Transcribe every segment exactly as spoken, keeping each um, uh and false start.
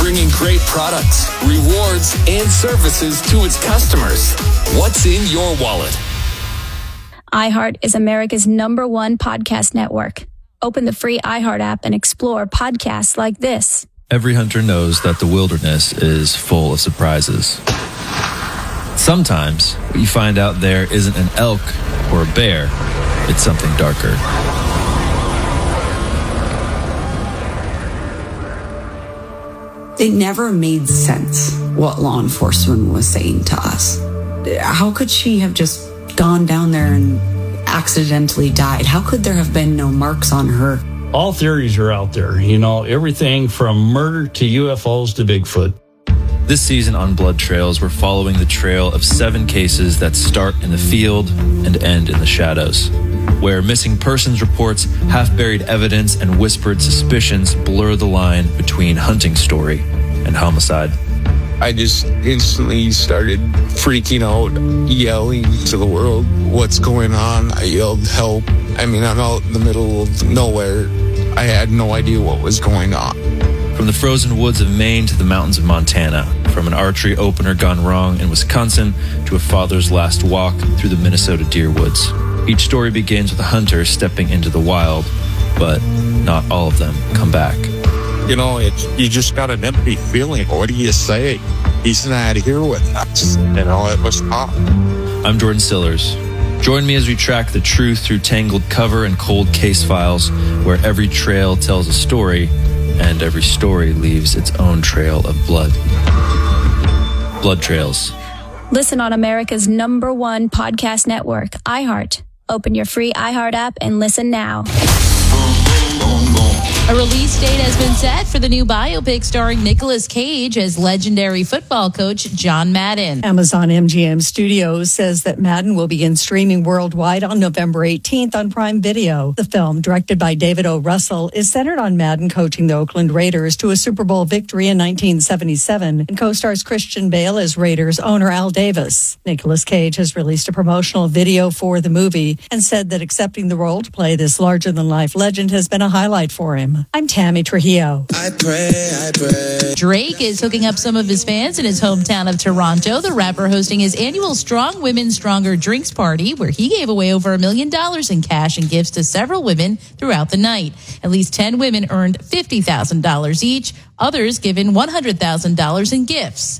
bringing great products, rewards, and services to its customers. What's in your wallet? iHeart is America's number one podcast network. Open the free iHeart app and explore podcasts like this. Every hunter knows that the wilderness is full of surprises. Sometimes, what you find out there isn't an elk or a bear, it's something darker. It never made sense what law enforcement was saying to us. How could she have just gone down there and accidentally died? How could there have been no marks on her? All theories are out there, you know, everything from murder to U F Os to Bigfoot. This season on Blood Trails, we're following the trail of seven cases that start in the field and end in the shadows, where missing persons reports, half-buried evidence, and whispered suspicions blur the line between hunting story and homicide. I just instantly started freaking out, yelling to the world, what's going on? I yelled, help. I mean, I'm out in the middle of nowhere. I had no idea what was going on. From the frozen woods of Maine to the mountains of Montana, from an archery opener gone wrong in Wisconsin to a father's last walk through the Minnesota deer woods. Each story begins with a hunter stepping into the wild, but not all of them come back. You know, it, you just got an empty feeling. What do you say? He's not here with us. You know, it was tough. I'm Jordan Sillers. Join me as we track the truth through tangled cover and cold case files, where every trail tells a story and every story leaves its own trail of blood. Blood Trails. Listen on America's number one podcast network, iHeart. Open your free iHeart app and listen now. A release date has been set for the new biopic starring Nicolas Cage as legendary football coach John Madden. Amazon M G M Studios says that Madden will begin streaming worldwide on November eighteenth on Prime Video. The film, directed by David O. Russell, is centered on Madden coaching the Oakland Raiders to a Super Bowl victory in nineteen seventy-seven and co-stars Christian Bale as Raiders owner Al Davis. Nicolas Cage has released a promotional video for the movie and said that accepting the role to play this larger-than-life legend has been a highlight for him. I'm Tammy Trujillo. I pray, I pray. Drake is hooking up some of his fans in his hometown of Toronto. The rapper hosting his annual Strong Women Stronger Drinks Party, where he gave away over a million dollars in cash and gifts to several women throughout the night. At least ten women earned fifty thousand dollars each, others given one hundred thousand dollars in gifts.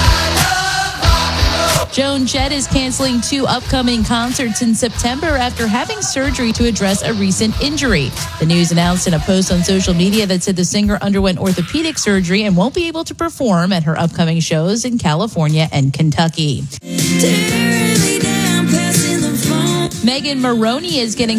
Joan Jett is canceling two upcoming concerts in September after having surgery to address a recent injury. The news announced in a post on social media that said the singer underwent orthopedic surgery and won't be able to perform at her upcoming shows in California and Kentucky. Megan Maroney is getting